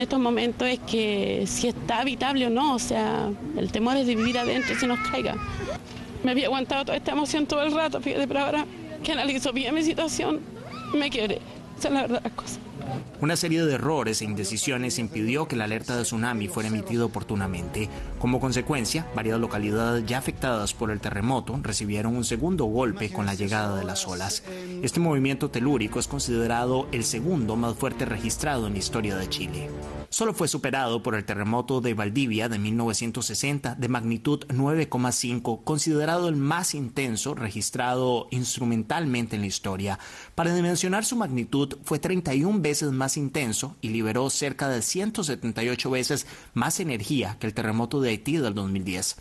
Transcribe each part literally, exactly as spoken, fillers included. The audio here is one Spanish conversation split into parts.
En estos momentos es que si está habitable o no, o sea, el temor es de vivir adentro y se nos caiga. Me había aguantado toda esta emoción todo el rato, fíjate, pero ahora que analizo bien mi situación, me quebré. Esa es la verdad de las cosas. Una serie de errores e indecisiones impidió que la alerta de tsunami fuera emitida oportunamente. Como consecuencia, varias localidades ya afectadas por el terremoto recibieron un segundo golpe con la llegada de las olas. Este movimiento telúrico es considerado el segundo más fuerte registrado en la historia de Chile. Solo fue superado por el terremoto de Valdivia de mil novecientos sesenta de magnitud nueve coma cinco, considerado el más intenso registrado instrumentalmente en la historia. Para dimensionar su magnitud, fue treinta y una veces más intenso y liberó cerca de ciento setenta y ocho veces más energía que el terremoto de Haití del dos mil diez.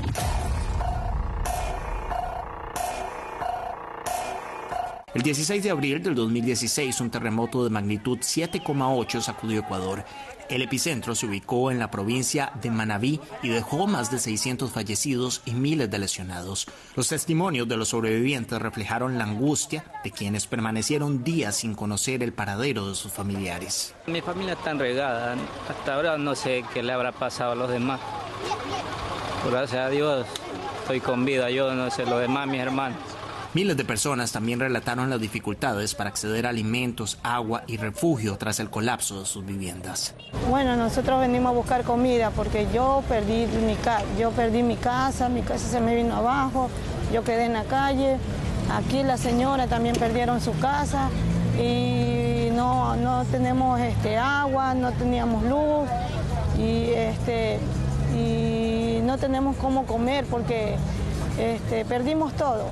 El dieciséis de abril del dos mil dieciséis, un terremoto de magnitud siete coma ocho sacudió Ecuador. El epicentro se ubicó en la provincia de Manabí y dejó más de seiscientos fallecidos y miles de lesionados. Los testimonios de los sobrevivientes reflejaron la angustia de quienes permanecieron días sin conocer el paradero de sus familiares. Mi familia está enregada. Hasta ahora no sé qué le habrá pasado a los demás. Gracias a Dios estoy con vida, yo no sé, los demás, mis hermanos. Miles de personas también relataron las dificultades para acceder a alimentos, agua y refugio tras el colapso de sus viviendas. Bueno, nosotros venimos a buscar comida porque yo perdí mi, ca yo perdí mi casa, mi casa se me vino abajo, yo quedé en la calle, aquí la señora también perdieron su casa y no, no tenemos este, agua, no teníamos luz y, este, y no tenemos cómo comer porque este, perdimos todo.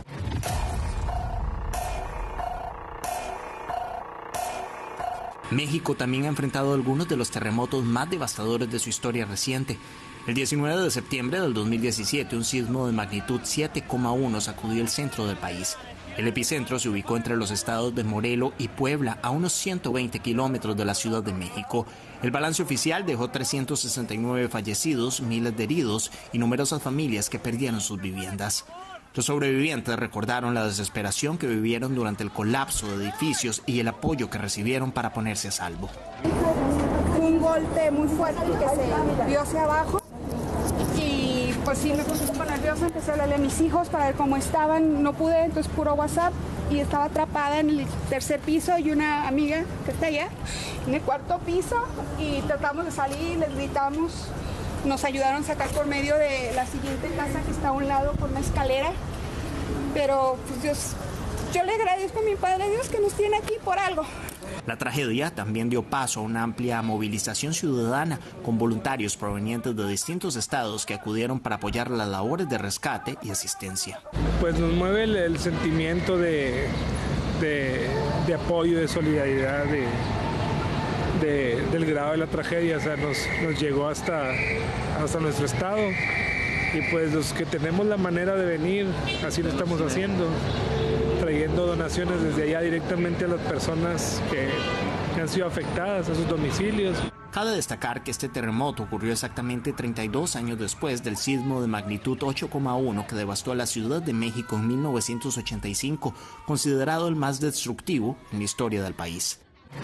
México también ha enfrentado algunos de los terremotos más devastadores de su historia reciente. El diecinueve de septiembre del dos mil diecisiete, un sismo de magnitud siete coma uno sacudió el centro del país. El epicentro se ubicó entre los estados de Morelos y Puebla, a unos ciento veinte kilómetros de la Ciudad de México. El balance oficial dejó trescientos sesenta y nueve fallecidos, miles de heridos y numerosas familias que perdieron sus viviendas. Los sobrevivientes recordaron la desesperación que vivieron durante el colapso de edificios y el apoyo que recibieron para ponerse a salvo. Un golpe muy fuerte que se vio hacia abajo y pues sí me puse un poco nerviosa, empecé a hablarle a mis hijos para ver cómo estaban, no pude, entonces puro WhatsApp y estaba atrapada en el tercer piso y una amiga que está allá en el cuarto piso y tratamos de salir, les gritamos. Nos ayudaron a sacar por medio de la siguiente casa que está a un lado por una escalera, pero pues Dios, yo le agradezco a mi Padre Dios que nos tiene aquí por algo. La tragedia también dio paso a una amplia movilización ciudadana con voluntarios provenientes de distintos estados que acudieron para apoyar las labores de rescate y asistencia. Pues nos mueve el, el sentimiento de, de, de apoyo, de solidaridad, de... De, del grado de la tragedia, o sea, nos, nos llegó hasta, hasta nuestro estado y pues los que tenemos la manera de venir, así lo estamos haciendo, trayendo donaciones desde allá directamente a las personas que, que han sido afectadas, a sus domicilios. Cabe destacar que este terremoto ocurrió exactamente treinta y dos años después del sismo de magnitud ocho coma uno que devastó a la Ciudad de México en mil novecientos ochenta y cinco, considerado el más destructivo en la historia del país.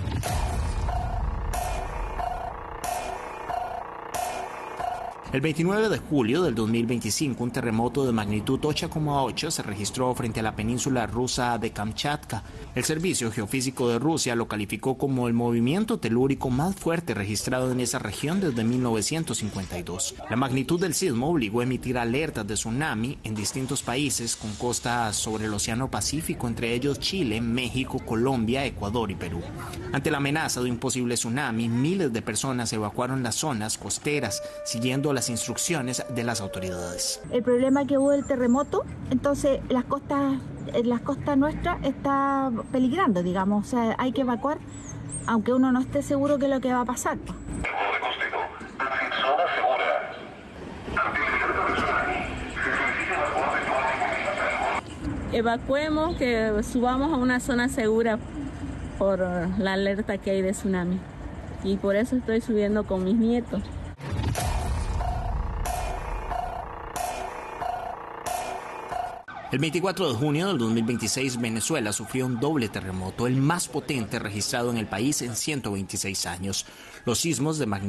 El veintinueve de julio del dos mil veinticinco, un terremoto de magnitud ocho coma ocho se registró frente a la península rusa de Kamchatka. El Servicio Geofísico de Rusia lo calificó como el movimiento telúrico más fuerte registrado en esa región desde mil novecientos cincuenta y dos. La magnitud del sismo obligó a emitir alertas de tsunami en distintos países con costas sobre el Océano Pacífico, entre ellos Chile, México, Colombia, Ecuador y Perú. Ante la amenaza de un posible tsunami, miles de personas evacuaron las zonas costeras, siguiendo las instrucciones de las autoridades. El problema que hubo del terremoto, entonces las costas, las costas nuestras está peligrando, digamos, o sea, hay que evacuar, aunque uno no esté seguro de lo que va a pasar. Evacuemos, que subamos a una zona segura por la alerta que hay de tsunami. Y por eso estoy subiendo con mis nietos. El veinticuatro de junio del dos mil veintiséis, Venezuela sufrió un doble terremoto, el más potente registrado en el país en ciento veintiséis años. Los sismos de magnitud